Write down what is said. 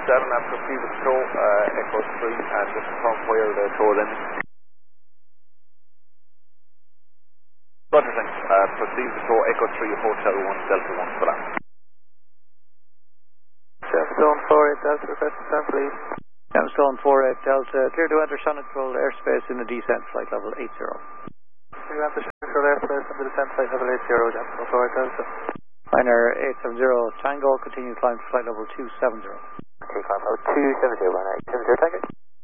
proceed with show, Echo 3, and just confirm where the show is in. Roger, thanks. Proceed with show, Echo 3, Hotel 1, Delta 1, for that. Gemstone 48 Delta, request descent, please. Gemstone 48 Delta, clear to enter Shannon controlled airspace in the descent, flight level 80. Clear to enter Shannon controlled airspace in the descent, flight level 80, Gemstone 48 Delta. Liner 870 Tango, continue climb to flight level 270. Okay, climb level 270, Liner 870 Tango.